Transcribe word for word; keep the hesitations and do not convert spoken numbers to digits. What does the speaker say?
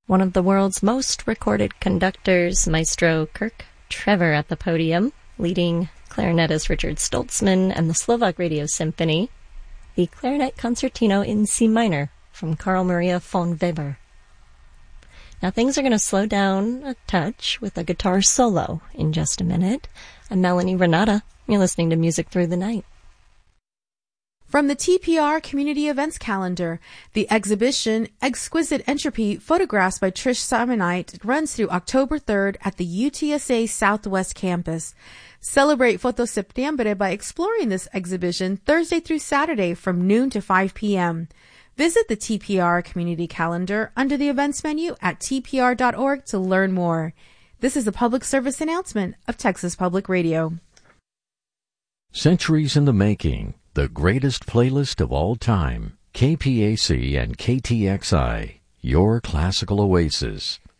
One of the world's most recorded conductors, Maestro Kirk Trevor at the podium, leading clarinetist Richard Stoltzman and the Slovak Radio Symphony, the Clarinet Concertino in C minor from Carl Maria von Weber. Now things are going to slow down a touch with a guitar solo in just a minute. I'm Melanie Renata. You're listening to Music Through the Night. From the T P R Community Events Calendar, the exhibition Exquisite Entropy Photographs by Trish Simonite runs through October third at the U T S A Southwest Campus. Celebrate Foto Septiembre by exploring this exhibition Thursday through Saturday from noon to five p.m. Visit the T P R Community Calendar under the events menu at t p r dot org to learn more. This is a public service announcement of Texas Public Radio. Centuries in the Making, the greatest playlist of all time. K P A C and K T X I, your classical oasis.